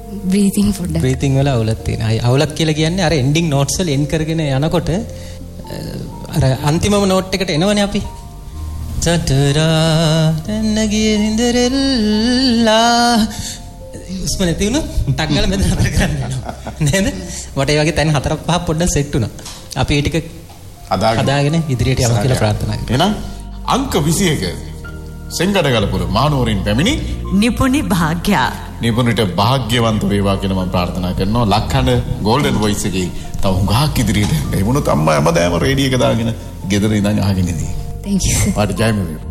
breathing පොඩ්ඩක්. breathing වල අවුලක් තියෙනවා. අවුලක් කියලා කියන්නේ අර ending notes වල end කරගෙන යනකොට අර අන්තිමම note එකට එනවනේ අපි. චතරා නගිය ඉඳරෙල්ලා උස්මනේ තියුණා ටක් ගාලා මෙතන නතර කරන්න වෙනවා. නේද? මට ඒ වගේ තැන් 4-5 පොඩ්ඩක් සෙට් වුණා. අපි ඒ ටික හදාගෙන ඉදිරියට යමු කියලා ප්‍රාර්ථනා කරනවා. එහෙනම් අංක 21 සෙන්ගඩගලපුර මානෝරින් පැමිණි නිපුණි භාග්‍යා. නිපුණිට භාග්‍යවන්ත වේවා කියලා මම ප්‍රාර්ථනා කරනවා. ලක්හඬ ගෝල්ඩන් වොයිස් එකේ තව හුඟක් ඉදිරියට එන්න. ඒ වුණොත් අම්මා හැමදාම රේඩියෝ එක දාගෙන ගෙදර ඉඳන් අහගෙන ඉදී. Thank you. පාට ජයම වේවා.